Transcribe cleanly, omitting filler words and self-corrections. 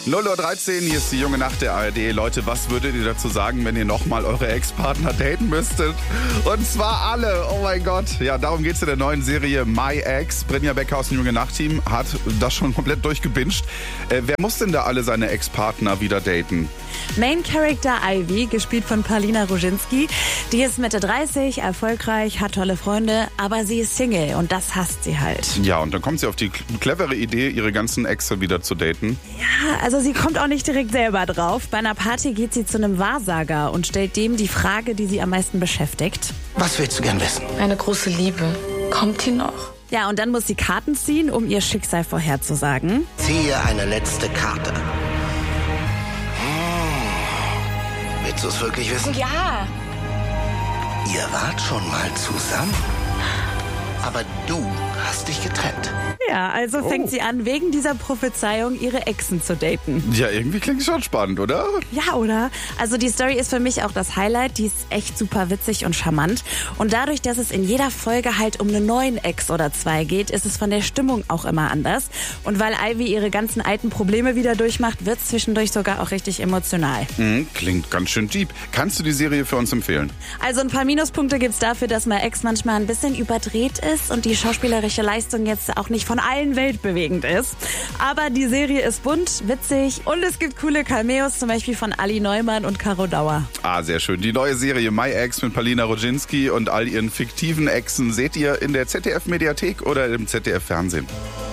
0:13 Uhr, hier ist die junge Nacht der ARD. Leute, was würdet ihr dazu sagen, wenn ihr nochmal eure Ex-Partner daten müsstet? Und zwar alle, oh mein Gott. Ja, darum geht's in der neuen Serie My Ex. Brynja Becker aus dem junge Nacht-Team hat das schon komplett durchgebinged. Wer muss denn da alle seine Ex-Partner wieder daten? Main Character Ivy, gespielt von Paulina Roginski, die ist Mitte 30, erfolgreich, hat tolle Freunde, aber sie ist Single und das hasst sie halt. Ja, und dann kommt sie auf die clevere Idee, ihre ganzen Exe wieder zu daten. Ja, also sie kommt auch nicht direkt selber drauf. Bei einer Party geht sie zu einem Wahrsager und stellt dem die Frage, die sie am meisten beschäftigt. Was willst du gern wissen? Eine große Liebe. Kommt die noch? Ja, und dann muss sie Karten ziehen, um ihr Schicksal vorherzusagen. Ziehe eine letzte Karte. Willst du es wirklich wissen? Ja. Ihr wart schon mal zusammen. Aber du hast dich getrennt. Ja, also fängt sie an, wegen dieser Prophezeiung ihre Exen zu daten. Ja, irgendwie klingt schon spannend, oder? Ja, oder? Also die Story ist für mich auch das Highlight. Die ist echt super witzig und charmant. Und dadurch, dass es in jeder Folge halt um einen neuen Ex oder zwei geht, ist es von der Stimmung auch immer anders. Und weil Ivy ihre ganzen alten Probleme wieder durchmacht, wird es zwischendurch sogar auch richtig emotional. Klingt ganz schön deep. Kannst du die Serie für uns empfehlen? Also ein paar Minuspunkte gibt's dafür, dass My Ex manchmal ein bisschen überdreht ist und die schauspielerische Leistung jetzt auch nicht von allen weltbewegend ist. Aber die Serie ist bunt, witzig und es gibt coole Cameos, zum Beispiel von Ali Neumann und Caro Dauer. Ah, sehr schön. Die neue Serie My Ex mit Paulina Roginski und all ihren fiktiven Exen seht ihr in der ZDF-Mediathek oder im ZDF-Fernsehen.